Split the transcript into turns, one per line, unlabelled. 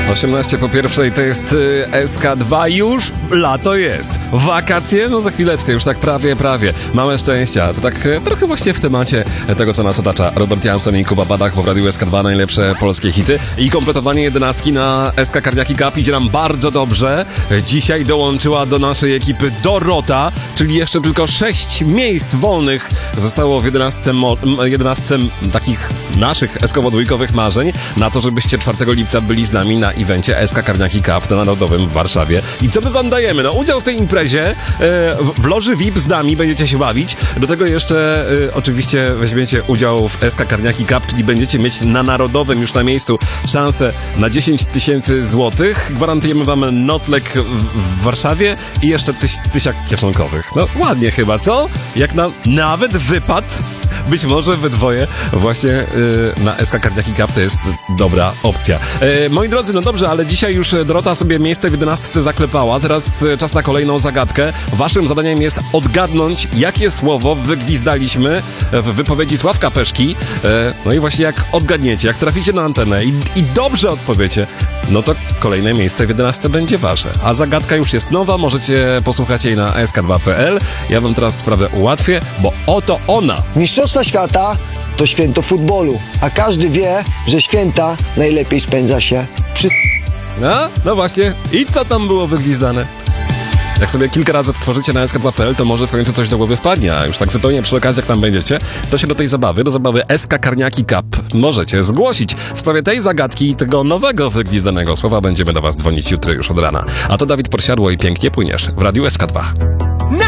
18 po pierwszej to jest SK2, już lato jest. Wakacje? No za chwileczkę, już tak prawie. Małe szczęścia. To tak trochę właśnie w temacie tego, co nas otacza. Robert Jansson i Kuba Badach w Radiu SK2, najlepsze polskie hity. I kompletowanie 11 na SK Carniaki Cup idzie nam bardzo dobrze. Dzisiaj dołączyła do naszej ekipy Dorota, czyli jeszcze tylko 6 miejsc wolnych zostało w 11 takich naszych eskowo-dwójkowych marzeń na to, żebyście 4 lipca byli z nami na evencie SK Carniaki Cup na Narodowym w Warszawie. I co my wam dajemy? No udział w tej imprezie, w loży VIP z nami będziecie się bawić. Do tego jeszcze oczywiście weźmiecie udział w SK Carniaki Cup, czyli będziecie mieć na Narodowym już na miejscu szansę na 10 000 złotych. Gwarantujemy wam nocleg w Warszawie i jeszcze tysiak kieszonkowych. No ładnie chyba, co? Jak na nawet wypad. Być może we dwoje właśnie na SK Carniaki Cup to jest dobra opcja. Moi drodzy, no dobrze, ale dzisiaj już Dorota sobie miejsce w 11 zaklepała. Teraz czas na kolejną zagadkę. Waszym zadaniem jest odgadnąć, jakie słowo wygwizdaliśmy w wypowiedzi Sławka Peszki. No i właśnie jak odgadniecie, jak traficie na antenę i dobrze odpowiecie, no to kolejne miejsce w 11 będzie wasze. A zagadka już jest nowa, możecie posłuchać jej na sk2.pl. Ja wam teraz sprawę ułatwię, bo oto ona.
Mistrzostwa świata to święto futbolu, a każdy wie, że święta najlepiej spędza się przy...
No właśnie. I co tam było wygwizdane? Jak sobie kilka razy wtworzycie na sk2.pl, to może w końcu coś do głowy wpadnie, a już tak zupełnie przy okazji, jak tam będziecie, to się do tej zabawy, do zabawy SK Carniaki Cup możecie zgłosić. W sprawie tej zagadki i tego nowego wygwizdanego słowa będziemy do was dzwonić jutro już od rana. A to Dawid Porsiadło i Pięknie Płyniesz w Radiu SK2.